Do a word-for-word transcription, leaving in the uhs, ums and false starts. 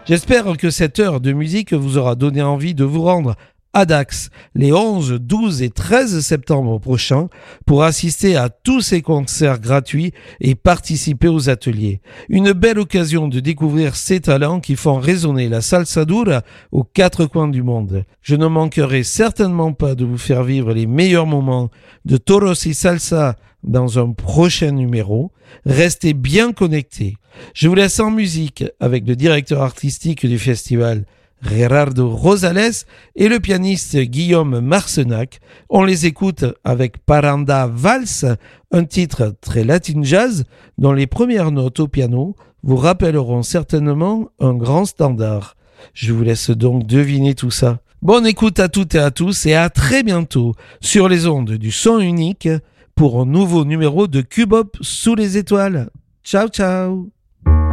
J'espère que cette heure de musique vous aura donné envie de vous rendre à Dax les onze, douze et treize septembre prochains pour assister à tous ces concerts gratuits et participer aux ateliers. Une belle occasion de découvrir ces talents qui font résonner la salsa dura aux quatre coins du monde. Je ne manquerai certainement pas de vous faire vivre les meilleurs moments de Toros y Salsa dans un prochain numéro. Restez bien connectés. Je vous laisse en musique avec le directeur artistique du festival, Gerardo Rosales, et le pianiste Guillaume Marcenac. On les écoute avec Paranda Vals, un titre très latin jazz dont les premières notes au piano vous rappelleront certainement un grand standard. Je vous laisse donc deviner tout ça. Bonne écoute à toutes et à tous et à très bientôt sur les ondes du son unique pour un nouveau numéro de Cubop sous les étoiles. Ciao ciao.